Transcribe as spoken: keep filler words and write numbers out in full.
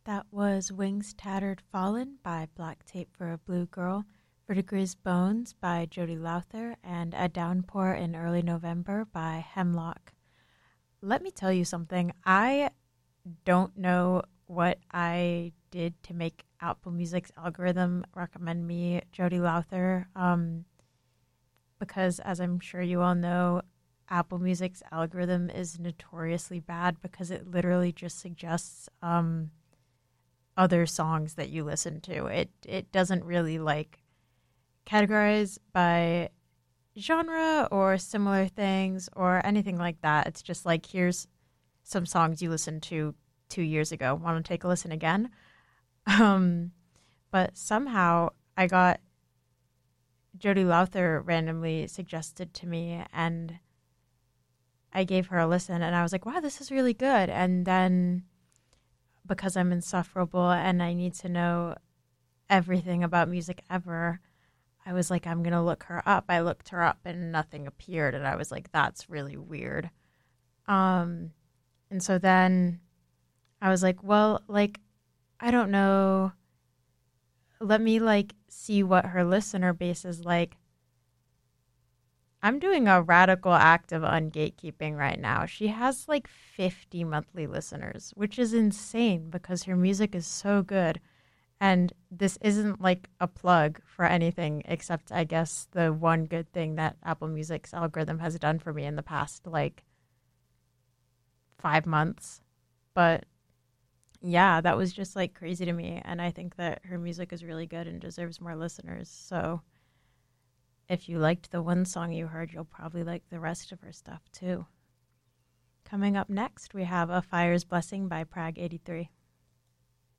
That was Wings Tattered Fallen by Black Tape for a Blue Girl, Verdigris Bones by Jody Lowther, and A Downpour in Early November by Hemlock. Let me tell you something. I don't know what I did to make Apple Music's algorithm recommend me Jody Lowther, um, because as I'm sure you all know, Apple Music's algorithm is notoriously bad because it literally just suggests um, other songs that you listen to. It it doesn't really like categorize by genre or similar things or anything like that. It's just like, here's some songs you listened to two years ago. Want to take a listen again? Um, but somehow I got Jody Lowther randomly suggested to me, and I gave her a listen, and I was like, wow, this is really good. And then because I'm insufferable and I need to know everything about music ever, I was like, I'm going to look her up. I looked her up and nothing appeared. And I was like, that's really weird. Um, and so then I was like, well, like, I don't know. Let me like see what her listener base is like. I'm doing a radical act of ungatekeeping right now. She has like fifty monthly listeners, which is insane because her music is so good. And this isn't like a plug for anything except, I guess, the one good thing that Apple Music's algorithm has done for me in the past like five months. But yeah, that was just like crazy to me. And I think that her music is really good and deserves more listeners. So if you liked the one song you heard, you'll probably like the rest of her stuff too. Coming up next, we have A Fire's Blessing by Prague eighty-three.